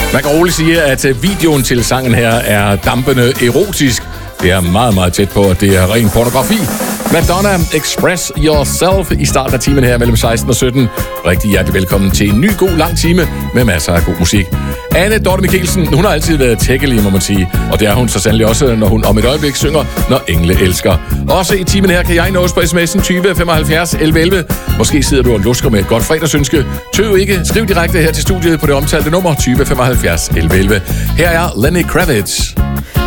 Man kan roligt sige, at videoen til sangen her er dampende erotisk. Det er meget, meget tæt på, at det er ren pornografi. Madonna, Express Yourself i starten af timen her mellem 16 og 17. Rigtig hjertelig velkommen til en ny god lang time med masser af god musik. Anne Dorte Mikkelsen, hun har altid været tækkelig, må man sige. Og det er hun så sandelig også, når hun om et øjeblik synger, Når engle elsker. Også i timen her kan jeg nås på sms'en 20 75 11 11. Måske sidder du og lusker med et godt fredagsønske. Tøv ikke, skriv direkte her til studiet på det omtalte nummer 20 75 11 11. Her er Lenny Kravitz.